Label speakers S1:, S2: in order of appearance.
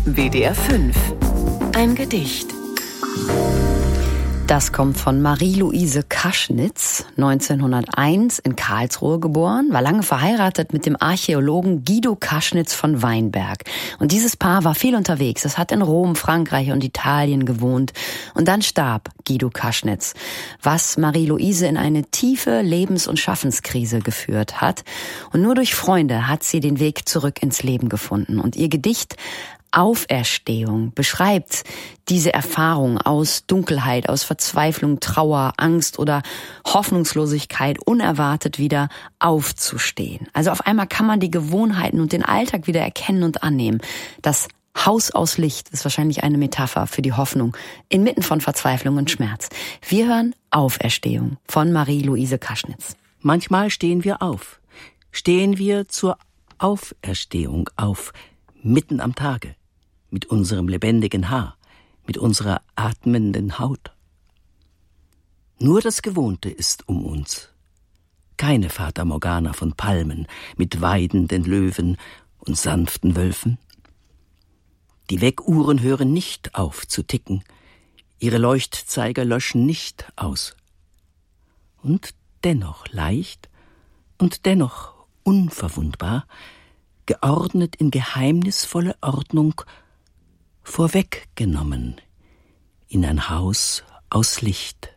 S1: WDR 5. Ein Gedicht.
S2: Das kommt von Marie-Louise Kaschnitz, 1901 in Karlsruhe geboren, war lange verheiratet mit dem Archäologen Guido Kaschnitz von Weinberg. Und dieses Paar war viel unterwegs. Es hat in Rom, Frankreich und Italien gewohnt. Und dann starb Guido Kaschnitz, was Marie-Louise in eine tiefe Lebens- und Schaffenskrise geführt hat. Und nur durch Freunde hat sie den Weg zurück ins Leben gefunden. Und ihr Gedicht Auferstehung beschreibt diese Erfahrung aus Dunkelheit, aus Verzweiflung, Trauer, Angst oder Hoffnungslosigkeit, unerwartet wieder aufzustehen. Also auf einmal kann man die Gewohnheiten und den Alltag wieder erkennen und annehmen. Das Haus aus Licht ist wahrscheinlich eine Metapher für die Hoffnung inmitten von Verzweiflung und Schmerz. Wir hören Auferstehung von Marie-Louise Kaschnitz.
S3: Manchmal stehen wir auf. Stehen wir zur Auferstehung auf, mitten am Tage, mit unserem lebendigen Haar, mit unserer atmenden Haut. Nur das Gewohnte ist um uns. Keine Fata Morgana von Palmen mit weidenden Löwen und sanften Wölfen. Die Weckuhren hören nicht auf zu ticken, ihre Leuchtzeiger löschen nicht aus. Und dennoch leicht und dennoch unverwundbar, geordnet in geheimnisvolle Ordnung, vorweggenommen in ein Haus aus Licht.